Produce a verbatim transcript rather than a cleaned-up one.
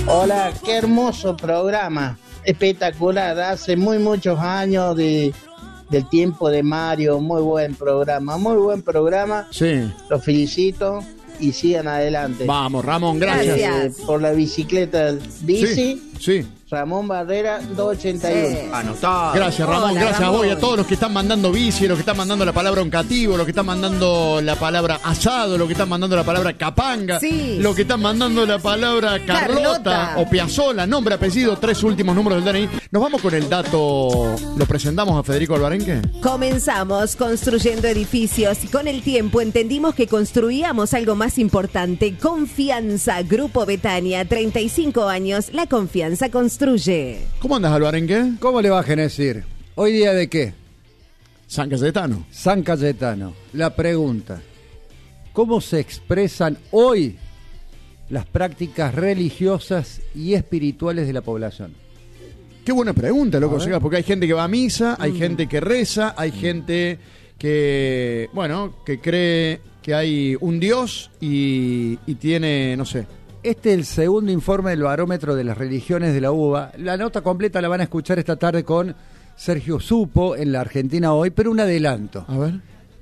Hola, qué hermoso programa, espectacular, hace muy muchos años de, del tiempo de Mario, muy buen programa, muy buen programa, sí. Los felicito y sigan adelante. Vamos, Ramón, gracias. Eh, por la bicicleta bici, sí, sí. Ramón Barrera, doscientos ochenta y uno. Anotado. Gracias, Ramón. Hola, gracias Ramón. A vos y a todos los que están mandando bici, los que están mandando la palabra oncativo, los que están mandando la palabra asado, los que están mandando la palabra capanga, sí. los que están mandando la palabra Carlota, Carlota. o Piazzola, nombre, apellido, tres últimos números del D N I. Nos vamos con el dato. ¿Lo presentamos a Federico Albarenque? Comenzamos construyendo edificios y con el tiempo entendimos que construíamos algo más importante. Confianza. Grupo Betania, treinta y cinco años. La confianza construye. ¿Cómo andas, Albarenque? ¿Cómo le va a Genesir? ¿Hoy día de qué? San Cayetano. San Cayetano. La pregunta: ¿cómo se expresan hoy las prácticas religiosas y espirituales de la población? Qué buena pregunta, loco, porque hay gente que va a misa, hay mm. gente que reza, hay mm. gente que, bueno, que cree que hay un Dios y, y tiene, no sé... Este es el segundo informe del barómetro de las religiones de la U B A. La nota completa la van a escuchar esta tarde con Sergio Supo en la Argentina Hoy, pero un adelanto. A ver.